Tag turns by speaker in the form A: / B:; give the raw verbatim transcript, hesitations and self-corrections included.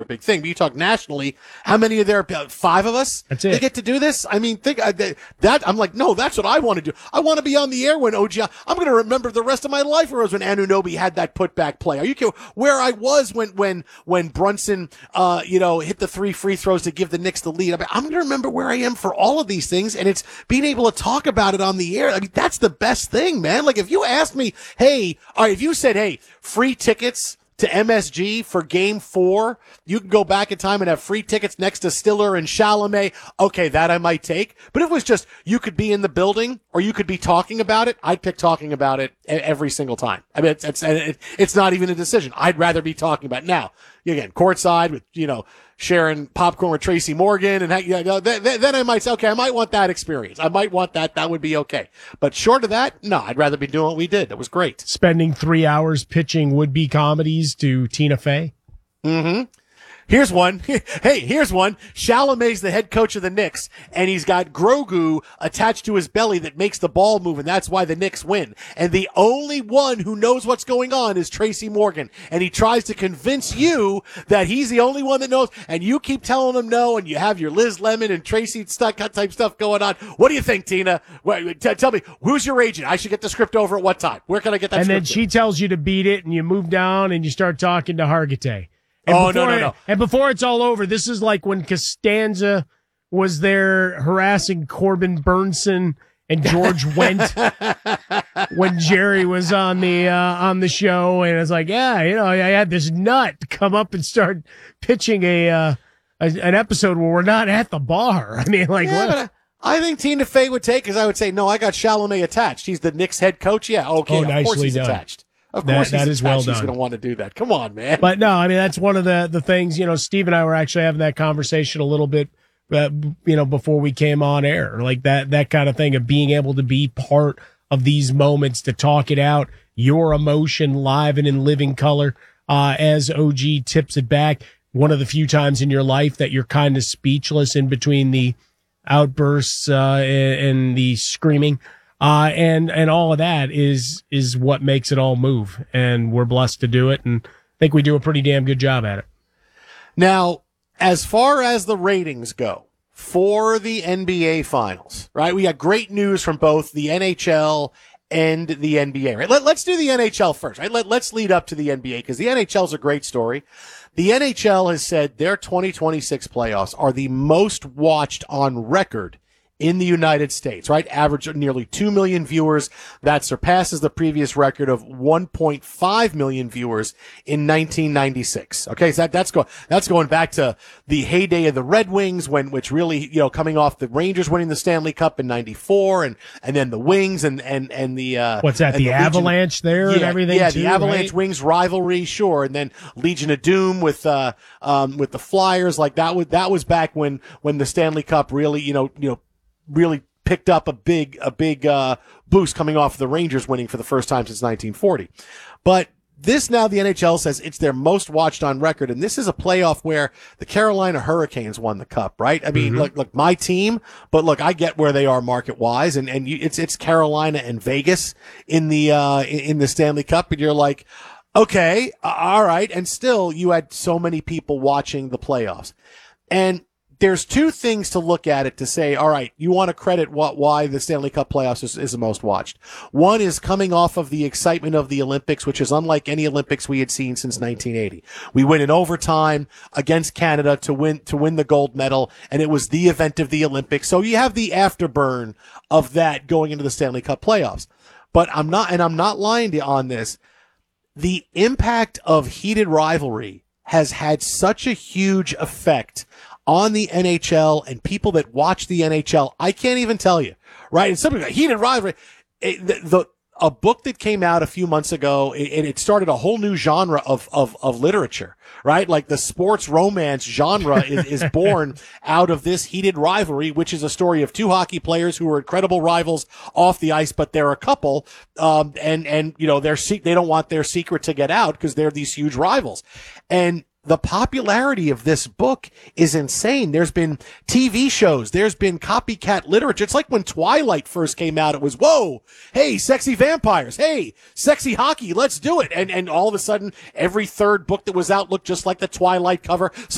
A: big thing. But you talk nationally, how many are there? Five of us?
B: That's it.
A: They get to do this? I mean, think uh, that, I'm like, no, that's what I want to do. I want to be on the air when O G, I'm going to remember the rest of my life where it was when Anunoby had that putback play. Are you kidding? Where I was when, when, when Brunson, uh, you know, hit the three free throws to give the Knicks the lead. I mean, I'm going to remember where I am for all of these things, and it's being able to talk about it on the air. I mean, that's the best thing, man. Like, if you asked me, hey, all right, if you said, hey, free tickets to M S G for game four, you can go back in time and have free tickets next to Stiller and Chalamet. Okay, that I might take. But if it was just, you could be in the building or you could be talking about it, I'd pick talking about it every single time. I mean, it's, it's, it's not even a decision. I'd rather be talking about it. Now, again, courtside with, you know, sharing popcorn with Tracy Morgan, and you know, then, then I might say, okay, I might want that experience. I might want that. That would be okay. But short of that, no, I'd rather be doing what we did. That was great.
B: Spending three hours pitching would-be comedies to Tina Fey.
A: Mm-hmm. Here's one. Hey, here's one. Chalamet's the head coach of the Knicks, and he's got Grogu attached to his belly that makes the ball move, and that's why the Knicks win. And the only one who knows what's going on is Tracy Morgan. And he tries to convince you that he's the only one that knows, and you keep telling him no, and you have your Liz Lemon and Tracy stuck type stuff going on. What do you think, Tina? Wait, t- tell me, who's your agent? I should get the script over at what time? Where can I get that
B: and
A: script?
B: And then she tells you to beat it, and you move down, and you start talking to Hargitay. And
A: oh,
B: before,
A: no, no, no.
B: And before it's all over, this is like when Costanza was there harassing Corbin Burnson and George Wendt when Jerry was on the uh, on the show. And it's like, yeah, you know, I had this nut come up and start pitching a, uh, a an episode where we're not at the bar. I mean, like,
A: yeah,
B: what?
A: But I, I think Tina Fey would take, because I would say, no, I got Chalamet attached. He's the Knicks head coach. Yeah, okay,
B: oh,
A: of
B: nicely
A: course he's
B: done.
A: attached. Of
B: that,
A: course,
B: that
A: he's
B: is well
A: attached.
B: done.
A: He's going to want to do that. Come on, man.
B: But no, I mean, that's one of the, the things, you know, Steve and I were actually having that conversation a little bit, uh, you know, before we came on air, like that, that kind of thing of being able to be part of these moments, to talk it out, your emotion live and in living color, uh, as O G tips it back. One of the few times in your life that you're kind of speechless in between the outbursts, uh, and, and the screaming. Uh, and, and all of that is, is what makes it all move. And we're blessed to do it. And I think we do a pretty damn good job at it.
A: Now, as far as the ratings go for the N B A finals, right? We got great news from both the N H L and the N B A, right? Let, let's do the N H L first, right? Let, let's lead up to the N B A, because the N H L is a great story. The N H L has said their twenty twenty-six playoffs are the most watched on record in the United States, right? Average of nearly two million viewers. That surpasses the previous record of one point five million viewers in nineteen ninety-six. Okay. So that, that's going, that's going back to the heyday of the Red Wings, when, which really, you know, coming off the Rangers winning the Stanley Cup in ninety-four, and, and then the Wings and, and, and the, uh,
B: what's that? The,
A: the
B: Avalanche
A: Legion,
B: there
A: yeah,
B: and everything.
A: Yeah.
B: Too,
A: the Avalanche
B: right?
A: Wings rivalry. Sure. And then Legion of Doom with, uh, um, with the Flyers. Like that was, that was back when, when the Stanley Cup really, you know, you know, really picked up a big, a big, uh, boost coming off the Rangers winning for the first time since nineteen forty. But this now, the N H L says it's their most watched on record. And this is a playoff where the Carolina Hurricanes won the cup, right? I mean, mm-hmm. look, look, my team, but look, I get where they are market wise. And, and you, it's, it's Carolina and Vegas in the, uh, in the Stanley Cup. And you're like, okay, uh, all right. And still you had so many people watching the playoffs. And there's two things to look at it to say, all right, you want to credit what, why the Stanley Cup playoffs is, is the most watched. One is coming off of the excitement of the Olympics, which is unlike any Olympics we had seen since nineteen eighty. We win in overtime against Canada to win, to win the gold medal. And it was the event of the Olympics. So you have the afterburn of that going into the Stanley Cup playoffs. But I'm not, and I'm not lying to you on this. The impact of heated rivalry has had such a huge effect on the N H L and people that watch the N H L. I can't even tell you, right? It's something like heated rivalry. It, the, the, a book that came out a few months ago, and it, it started a whole new genre of, of, of literature, right? Like the sports romance genre is, is born out of this heated rivalry, which is a story of two hockey players who are incredible rivals off the ice, but they're a couple. Um, and, and, you know, they're, they don't want their secret to get out because they're these huge rivals. And the popularity of this book is insane. There's been T V shows. There's been copycat literature. It's like when Twilight first came out, it was, whoa, hey, sexy vampires. Hey, sexy hockey. Let's do it. And, and all of a sudden, every third book that was out looked just like the Twilight cover.